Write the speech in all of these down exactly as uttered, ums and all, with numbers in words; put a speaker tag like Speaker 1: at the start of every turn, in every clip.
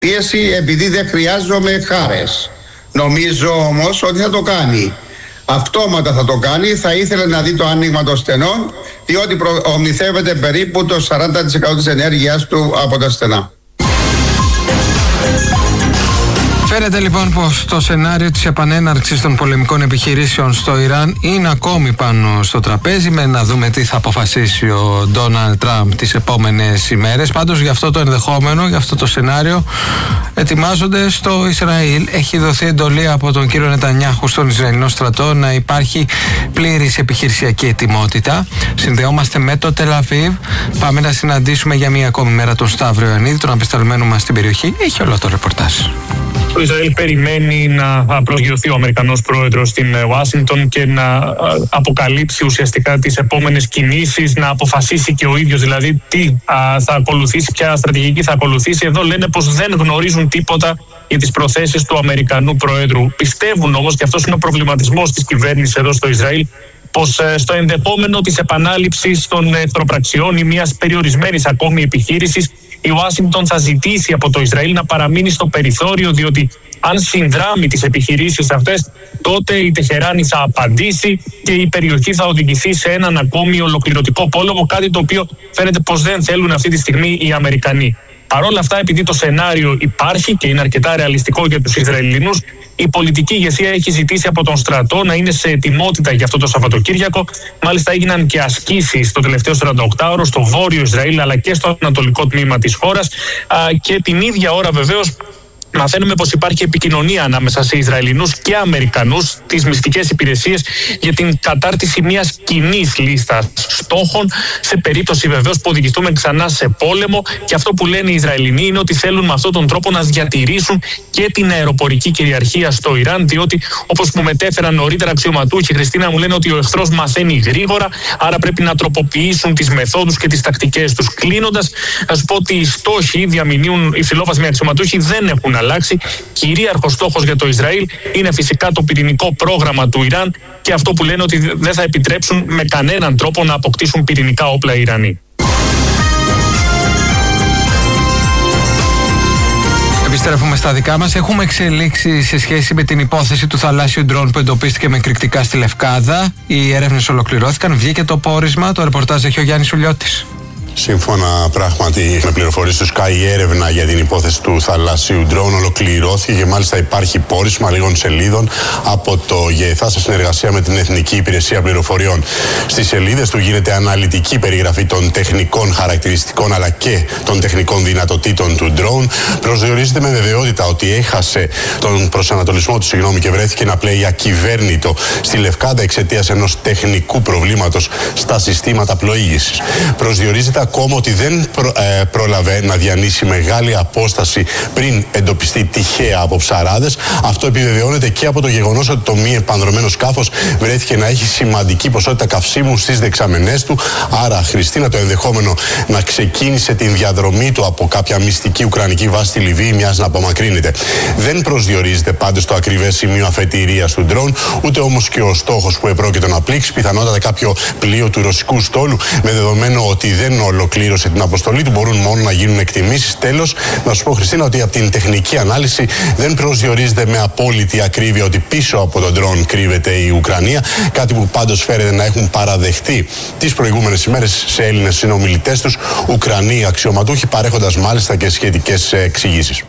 Speaker 1: Πίεση επειδή δεν χρειάζομαι χάρες. Νομίζω όμως ότι θα το κάνει. Αυτόματα θα το κάνει, θα ήθελε να δει το άνοιγμα των στενών, διότι προμηθεύεται περίπου το σαράντα τοις εκατό της ενέργειας του από τα στενά.
Speaker 2: Φαίνεται λοιπόν πως το σενάριο της επανέναρξης των πολεμικών επιχειρήσεων στο Ιράν είναι ακόμη πάνω στο τραπέζι, με να δούμε τι θα αποφασίσει ο Ντόναλντ Τραμπ τις επόμενες ημέρες. Πάντως για αυτό το ενδεχόμενο, για αυτό το σενάριο ετοιμάζονται στο Ισραήλ. Έχει δοθεί εντολή από τον κύριο Νετανιάχου στον Ισραηλινό στρατό να υπάρχει πλήρης επιχειρησιακή ετοιμότητα. Συνδεόμαστε με το Τελ Αβίβ. Πάμε να συναντήσουμε για μία ακόμη μέρα τον Σταύρο Ιωαννίδη, τον απεσταλμένο μας στην περιοχή. Έχει όλο το ρεπορτάζ.
Speaker 3: Το Ισραήλ περιμένει να προσγειωθεί ο Αμερικανός πρόεδρος στην Ουάσιγκτον και να αποκαλύψει ουσιαστικά τις επόμενες κινήσεις, να αποφασίσει και ο ίδιος δηλαδή τι θα ακολουθήσει, ποια στρατηγική θα ακολουθήσει. Εδώ λένε πως δεν γνωρίζουν τίποτα για τις προθέσεις του Αμερικανού πρόεδρου. Πιστεύουν όμως, και αυτός είναι ο προβληματισμός της κυβέρνησης εδώ στο Ισραήλ, πως στο ενδεχόμενο της επανάληψης των εχθροπραξιών ή μιας περιορισμένης ακόμη επιχείρησης, η Ουάσιγκτον θα ζητήσει από το Ισραήλ να παραμείνει στο περιθώριο, διότι αν συνδράμει τις επιχειρήσεις αυτές, τότε η Τεχεράνη θα απαντήσει και η περιοχή θα οδηγηθεί σε έναν ακόμη ολοκληρωτικό πόλεμο, κάτι το οποίο φαίνεται πως δεν θέλουν αυτή τη στιγμή οι Αμερικανοί. Παρ' όλα αυτά, επειδή το σενάριο υπάρχει και είναι αρκετά ρεαλιστικό για τους Ισραηλινούς, η πολιτική ηγεσία έχει ζητήσει από τον στρατό να είναι σε ετοιμότητα για αυτό το Σαββατοκύριακο. Μάλιστα, έγιναν και ασκήσεις το τελευταίο σαρανταοκτάωρο στο βόρειο Ισραήλ αλλά και στο ανατολικό τμήμα της χώρας. Και την ίδια ώρα, βεβαίως, μαθαίνουμε πως υπάρχει επικοινωνία ανάμεσα σε Ισραηλινούς και Αμερικανούς, τις μυστικές υπηρεσίες, για την κατάρτιση μιας κοινής λίστας στόχων σε περίπτωση βεβαίως που οδηγηθούμε ξανά σε πόλεμο. Και αυτό που λένε οι Ισραηλινοί είναι ότι θέλουν με αυτόν τον τρόπο να διατηρήσουν και την αεροπορική κυριαρχία στο Ιράν, διότι όπως μου μετέφεραν νωρίτερα αξιωματούχοι, Χριστίνα, μου λένε ότι ο εχθρός μαθαίνει γρήγορα, άρα πρέπει να τροποποιήσουν τις μεθόδους και τις τακτικές τους. Κλείνοντας, να σου πω ότι οι στόχοι διαμηνύουν υψηλόβαθμοι αξιωματούχοι δεν έχουν αλλάξει. Κυρίαρχος στόχος για το Ισραήλ είναι φυσικά το πυρηνικό πρόγραμμα του Ιράν και αυτό που λένε ότι δεν θα επιτρέψουν με κανέναν τρόπο να αποκτήσουν πυρηνικά όπλα οι Ιρανοί.
Speaker 2: Επιστρέφουμε στα δικά μας. Έχουμε εξελίξει σε σχέση με την υπόθεση του θαλάσσιου ντρόν που εντοπίστηκε με εκρηκτικά στη Λευκάδα. Οι έρευνες ολοκληρώθηκαν. Βγήκε το πόρισμα. Το ρεπορτάζ έχει ο Γιάννης Ουλιώτης.
Speaker 4: Σύμφωνα πράγματι με πληροφορίες του Sky, η έρευνα για την υπόθεση του θαλάσσιου ντρόουν ολοκληρώθηκε και μάλιστα υπάρχει πόρισμα λίγων σελίδων από το ΓΕΘΑ σε συνεργασία με την Εθνική Υπηρεσία Πληροφοριών. Στις σελίδες του γίνεται αναλυτική περιγραφή των τεχνικών χαρακτηριστικών αλλά και των τεχνικών δυνατοτήτων του ντρόουν. Προσδιορίζεται με βεβαιότητα ότι έχασε τον προσανατολισμό του συγγνώμη, και βρέθηκε να πλέει ακυβέρνητο στη Λευκάδα εξαιτίας ενός τεχνικού προβλήματος στα συστήματα πλοήγησης. Προσδιορίζεται ακόμα ότι δεν προ, ε, πρόλαβε να διανύσει μεγάλη απόσταση πριν εντοπιστεί τυχαία από ψαράδες. Αυτό επιβεβαιώνεται και από το γεγονός ότι το μη επανδρωμένο σκάφος βρέθηκε να έχει σημαντική ποσότητα καυσίμου στις δεξαμενές του. Άρα, Χριστίνα, το ενδεχόμενο να ξεκίνησε την διαδρομή του από κάποια μυστική ουκρανική βάση στη Λιβύη μοιάζει να απομακρύνεται. Δεν προσδιορίζεται πάντως το ακριβές σημείο αφετηρίας του ντρόουν, ούτε όμως και ο στόχος που επρόκειτο να πλήξει, πιθανότατα κάποιο πλοίο του ρωσικού στόλου, με δεδομένο ότι δεν ολοκλήρωσε την αποστολή του, μπορούν μόνο να γίνουν εκτιμήσεις. Τέλος, να σου πω, Χριστίνα, ότι από την τεχνική ανάλυση δεν προσδιορίζεται με απόλυτη ακρίβεια ότι πίσω από τον ντρόν κρύβεται η Ουκρανία. Κάτι που πάντως φέρεται να έχουν παραδεχτεί τις προηγούμενες ημέρες σε Έλληνες συνομιλητές τους Ουκρανοί αξιωματούχοι, παρέχοντας μάλιστα και σχετικές εξηγήσεις.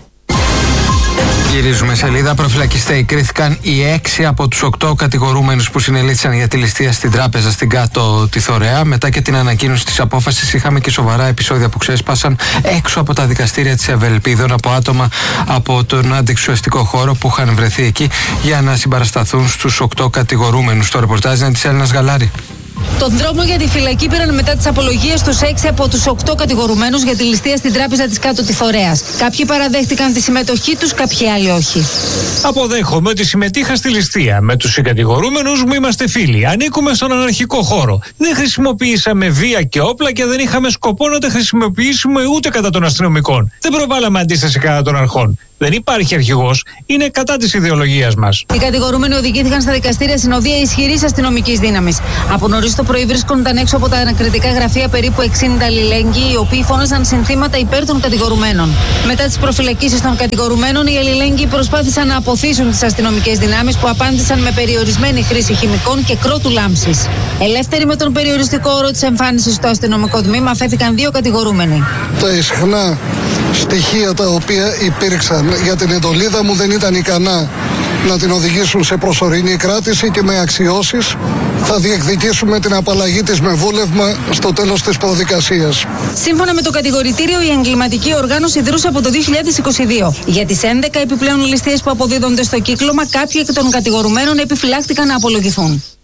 Speaker 2: Γυρίζουμε σελίδα. Προφυλακιστέοι κρίθηκαν οι έξι από τους οκτώ κατηγορούμενους που συνελήφθησαν για τη ληστεία στην τράπεζα στην Κάτω τη Θωρέα. Μετά και την ανακοίνωση της απόφασης, είχαμε και σοβαρά επεισόδια που ξέσπασαν έξω από τα δικαστήρια της Ευελπίδων από άτομα από τον αντιξουσιαστικό χώρο που είχαν βρεθεί εκεί για να συμπαρασταθούν στους οκτώ κατηγορούμενους. Το ρεπορτάζ είναι της Έλληνας Γαλάρη.
Speaker 5: Τον δρόμο για τη φυλακή πήραν μετά τις απολογίες τους έξι από τους οκτώ κατηγορουμένους για τη ληστεία στην τράπεζα της Κάτω τη Θωρέας. Κάποιοι παραδέχτηκαν τη συμμετοχή τους, κάποιοι άλλοι όχι.
Speaker 6: Αποδέχομαι ότι συμμετείχα στη ληστεία. Με τους συγκατηγορούμενους μου είμαστε φίλοι. Ανήκουμε στον αναρχικό χώρο. Δεν χρησιμοποιήσαμε βία και όπλα και δεν είχαμε σκοπό να τα χρησιμοποιήσουμε ούτε κατά των αστυνομικών. Δεν προβάλαμε αντίσταση κατά των αρχών. Δεν υπάρχει αρχηγός, είναι κατά της ιδεολογίας μας.
Speaker 5: Οι κατηγορούμενοι οδηγήθηκαν στα δικαστήρια συνοδεία ισχυρής αστυνομικής δύναμης. Από νωρίς το πρωί πρωί βρίσκονταν έξω από τα ανακριτικά γραφεία περίπου εξήντα αλληλέγγυοι, οι οποίοι φώναζαν συνθήματα υπέρ των κατηγορουμένων. Μετά τις προφυλακίσεις των κατηγορουμένων, οι αλληλέγγυοι προσπάθησαν να αποθήσουν τις αστυνομικές δυνάμεις που απάντησαν με περιορισμένη χρήση χημικών και κρότου λάμψης. Ελεύθεροι με τον περιοριστικό όρο της εμφάνισης στο αστυνομικό τμήμα, αφέθηκαν δύο κατηγορούμενοι.
Speaker 7: Τα ισχνά στοιχεία τα οποία υπήρξαν για την εντολίδα μου δεν ήταν ικανά να την οδηγήσουν σε προσωρινή κράτηση και με αξιώσεις θα διεκδικήσουμε την απαλλαγή της με βούλευμα στο τέλος της προδικασίας.
Speaker 5: Σύμφωνα με το κατηγορητήριο, η εγκληματική οργάνωση δρούσε από το δύο χιλιάδες είκοσι δύο. Για τις έντεκα επιπλέον ληστείες που αποδίδονται στο κύκλωμα, κάποιοι εκ των κατηγορουμένων επιφυλάχτηκαν να απολογηθούν.